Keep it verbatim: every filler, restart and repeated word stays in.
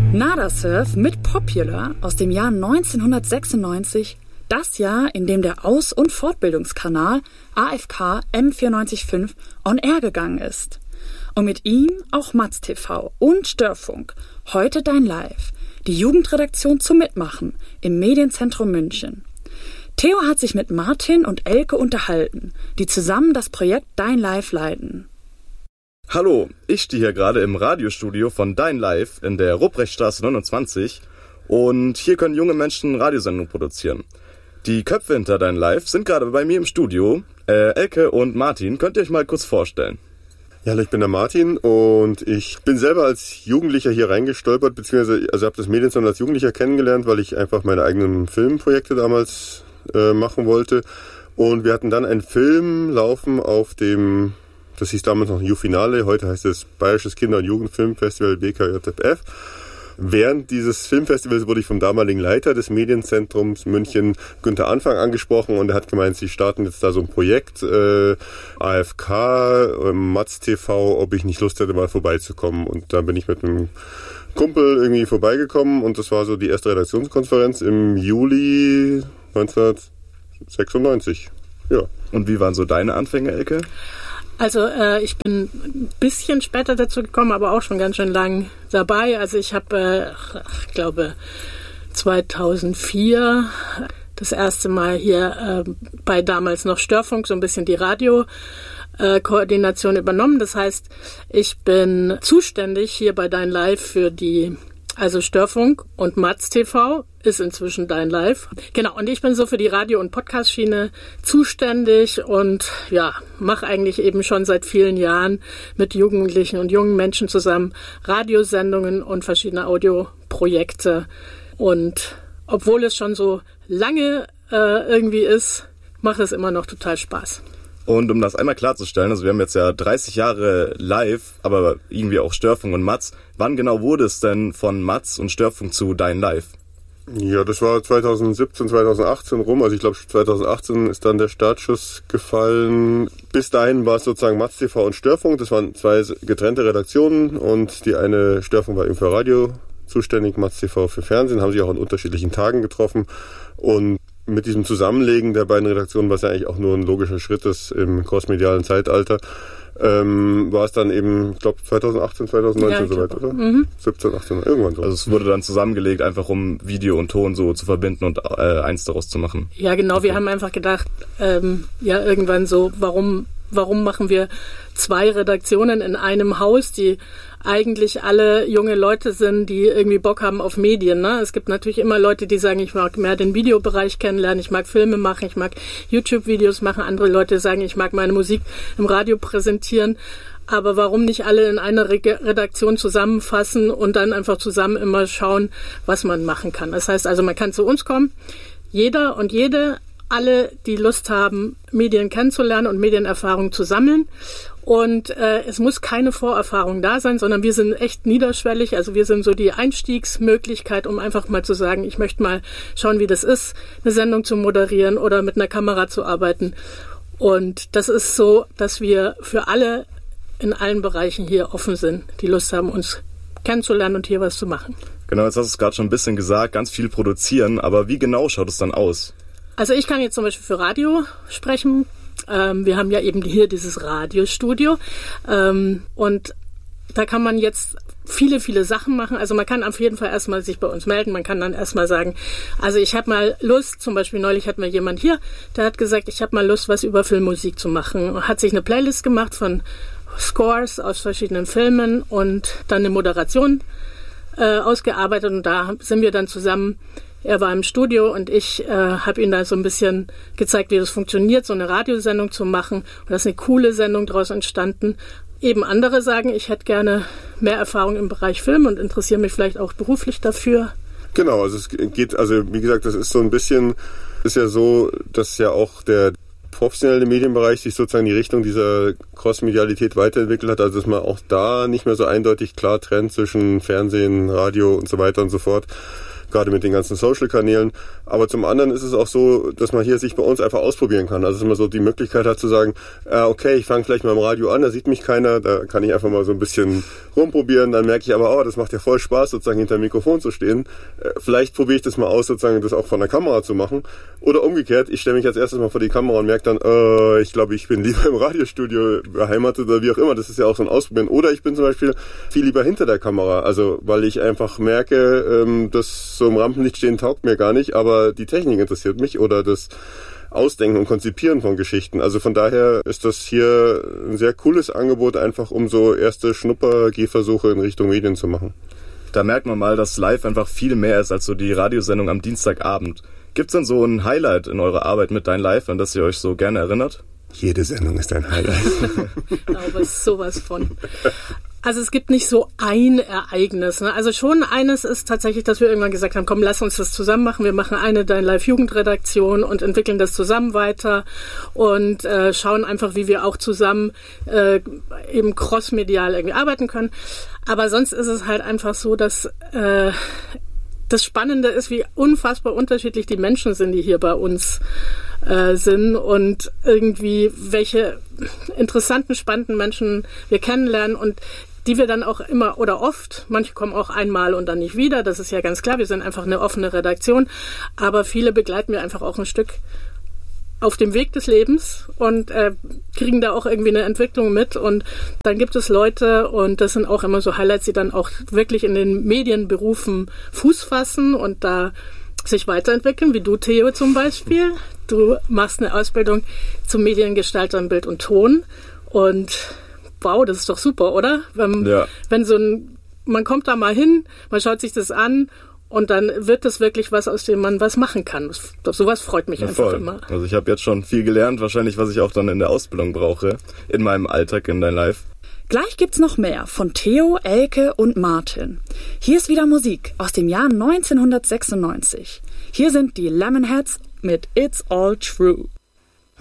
Nada Surf mit Popular aus dem Jahr neunzehnhundertsechsundneunzig, das Jahr, in dem der Aus- und Fortbildungskanal A F K M vierundneunzig Komma fünf on air gegangen ist. Und mit ihm auch Matz T V und Störfunk, heute Dein Live, die Jugendredaktion zum Mitmachen im Medienzentrum München. Theo hat sich mit Martin und Elke unterhalten, die zusammen das Projekt Dein Live leiten. Hallo, ich stehe hier gerade im Radiostudio von Dein Live in der Rupprechtstraße neunundzwanzig und hier können junge Menschen Radiosendungen produzieren. Die Köpfe hinter Dein Live sind gerade bei mir im Studio. Äh, Elke und Martin, könnt ihr euch mal kurz vorstellen? Ja, hallo, ich bin der Martin und ich bin selber als Jugendlicher hier reingestolpert, beziehungsweise also habe das Medienzentrum als Jugendlicher kennengelernt, weil ich einfach meine eigenen Filmprojekte damals äh, machen wollte. Und wir hatten dann einen Film laufen auf dem, das hieß damals noch Jufinale, heute heißt es Bayerisches Kinder- und Jugendfilmfestival B K J F F. Während dieses Filmfestivals wurde ich vom damaligen Leiter des Medienzentrums München, Günther Anfang, angesprochen und er hat gemeint, sie starten jetzt da so ein Projekt, äh, A F K, äh, Matz T V, ob ich nicht Lust hätte, mal vorbeizukommen. Und da bin ich mit einem Kumpel irgendwie vorbeigekommen und das war so die erste Redaktionskonferenz im Juli neunzehnhundertsechsundneunzig. Ja. Und wie waren so deine Anfänge, Elke? Also äh, ich bin ein bisschen später dazu gekommen, aber auch schon ganz schön lang dabei. Also ich habe, äh, ich glaube, zweitausendvier das erste Mal hier äh, bei damals noch Störfunk so ein bisschen die Radiokoordination äh, übernommen. Das heißt, ich bin zuständig hier bei Dein Live für die, also Störfunk, und Matz T V ist inzwischen Dein Live. Genau, und ich bin so für die Radio- und Podcast-Schiene zuständig und ja, mache eigentlich eben schon seit vielen Jahren mit Jugendlichen und jungen Menschen zusammen Radiosendungen und verschiedene Audioprojekte. Und obwohl es schon so lange äh, irgendwie ist, macht es immer noch total Spaß. Und um das einmal klarzustellen, also wir haben jetzt ja dreißig Jahre live, aber irgendwie auch Störfunk und Matz. Wann genau wurde es denn von Matz und Störfunk zu Dein Live? Ja, das war zweitausendsiebzehn, zweitausendachtzehn rum. Also ich glaube, zweitausendachtzehn ist dann der Startschuss gefallen. Bis dahin war es sozusagen Matz T V und Störfunk. Das waren zwei getrennte Redaktionen und die eine Störfunk war eben für Radio zuständig, Matz T V für Fernsehen, haben sich auch an unterschiedlichen Tagen getroffen. Und mit diesem Zusammenlegen der beiden Redaktionen, was ja eigentlich auch nur ein logischer Schritt ist im crossmedialen Zeitalter, ähm, war es dann eben, ich glaube, zweitausendachtzehn, zweitausendneunzehn ja, soweit, oder? Mhm. siebzehn, achtzehn, irgendwann so. Also es wurde dann zusammengelegt, einfach um Video und Ton so zu verbinden und äh, eins daraus zu machen. Ja, genau. Wir haben einfach gedacht, ähm, ja, irgendwann so, warum, warum machen wir zwei Redaktionen in einem Haus, die eigentlich alle junge Leute sind, die irgendwie Bock haben auf Medien. Ne? Es gibt natürlich immer Leute, die sagen, ich mag mehr den Videobereich kennenlernen, ich mag Filme machen, ich mag YouTube-Videos machen. Andere Leute sagen, ich mag meine Musik im Radio präsentieren. Aber warum nicht alle in einer Re- Redaktion zusammenfassen und dann einfach zusammen immer schauen, was man machen kann. Das heißt also, man kann zu uns kommen, jeder und jede, alle, die Lust haben, Medien kennenzulernen und Medienerfahrung zu sammeln. Und äh, es muss keine Vorerfahrung da sein, sondern wir sind echt niederschwellig. Also wir sind so die Einstiegsmöglichkeit, um einfach mal zu sagen, ich möchte mal schauen, wie das ist, eine Sendung zu moderieren oder mit einer Kamera zu arbeiten. Und das ist so, dass wir für alle in allen Bereichen hier offen sind, die Lust haben, uns kennenzulernen und hier was zu machen. Genau, jetzt hast du es gerade schon ein bisschen gesagt, ganz viel produzieren. Aber wie genau schaut es dann aus? Also ich kann jetzt zum Beispiel für Radio sprechen. Ähm, wir haben ja eben hier dieses Radiostudio ähm, und da kann man jetzt viele, viele Sachen machen. Also man kann auf jeden Fall erstmal sich bei uns melden. Man kann dann erstmal sagen, also ich habe mal Lust, zum Beispiel neulich hatten wir jemand hier, der hat gesagt, ich habe mal Lust, was über Filmmusik zu machen. Hat sich eine Playlist gemacht von Scores aus verschiedenen Filmen und dann eine Moderation äh, ausgearbeitet und da sind wir dann zusammen. Er war im Studio und ich äh, habe ihm da so ein bisschen gezeigt, wie das funktioniert, so eine Radiosendung zu machen. Und da ist eine coole Sendung daraus entstanden. Eben andere sagen, ich hätte gerne mehr Erfahrung im Bereich Film und interessiere mich vielleicht auch beruflich dafür. Genau, also es geht, also wie gesagt, das ist so ein bisschen, ist ja so, dass ja auch der professionelle Medienbereich sich sozusagen die Richtung dieser Crossmedialität weiterentwickelt hat, also dass man auch da nicht mehr so eindeutig klar trennt zwischen Fernsehen, Radio und so weiter und so fort. gerade mit den ganzen Social-Kanälen. Aber zum anderen ist es auch so, dass man hier sich bei uns einfach ausprobieren kann. Also dass man so die Möglichkeit hat zu sagen, äh, okay, ich fange vielleicht mal im Radio an, da sieht mich keiner, da kann ich einfach mal so ein bisschen rumprobieren. Dann merke ich aber, oh, das macht ja voll Spaß, sozusagen hinter dem Mikrofon zu stehen. Äh, vielleicht probiere ich das mal aus, sozusagen das auch von der Kamera zu machen. Oder umgekehrt, ich stelle mich als erstes mal vor die Kamera und merke dann, äh, ich glaube, ich bin lieber im Radiostudio beheimatet oder wie auch immer. Das ist ja auch so ein Ausprobieren. Oder ich bin zum Beispiel viel lieber hinter der Kamera. Also weil ich einfach merke, ähm, dass so im Rampenlicht stehen taugt mir gar nicht, aber die Technik interessiert mich oder das Ausdenken und Konzipieren von Geschichten. Also von daher ist das hier ein sehr cooles Angebot, einfach um so erste Schnupper-Gehversuche in Richtung Medien zu machen. Da merkt man mal, dass live einfach viel mehr ist als so die Radiosendung am Dienstagabend. Gibt's denn so ein Highlight in eurer Arbeit mit Dein Live, an das ihr euch so gerne erinnert? Jede Sendung ist ein Highlight. Ich glaube, es ist sowas von. Also es gibt nicht so ein Ereignis. Ne? Also schon eines ist tatsächlich, dass wir irgendwann gesagt haben, komm, lass uns das zusammen machen. Wir machen eine Dein Live Jugendredaktion und entwickeln das zusammen weiter und äh, schauen einfach, wie wir auch zusammen äh, eben crossmedial irgendwie arbeiten können. Aber sonst ist es halt einfach so, dass äh, das Spannende ist, wie unfassbar unterschiedlich die Menschen sind, die hier bei uns äh, sind und irgendwie welche interessanten, spannenden Menschen wir kennenlernen und die wir dann auch immer oder oft, manche kommen auch einmal und dann nicht wieder, das ist ja ganz klar, wir sind einfach eine offene Redaktion, aber viele begleiten wir einfach auch ein Stück auf dem Weg des Lebens und äh, kriegen da auch irgendwie eine Entwicklung mit und dann gibt es Leute und das sind auch immer so Highlights, die dann auch wirklich in den Medienberufen Fuß fassen und da sich weiterentwickeln, wie du, Theo, zum Beispiel. Du machst eine Ausbildung zum Mediengestalter in Bild und Ton und wow, das ist doch super, oder? Wenn, ja. wenn so ein, man kommt da mal hin, man schaut sich das an und dann wird das wirklich was, aus dem man was machen kann. Das, sowas freut mich ja, einfach voll. immer. Also ich habe jetzt schon viel gelernt, wahrscheinlich, was ich auch dann in der Ausbildung brauche, in meinem Alltag, in Dein Live. Gleich gibt's noch mehr von Theo, Elke und Martin. Hier ist wieder Musik aus dem Jahr neunzehnhundertsechsundneunzig. Hier sind die Lemonheads mit It's All True.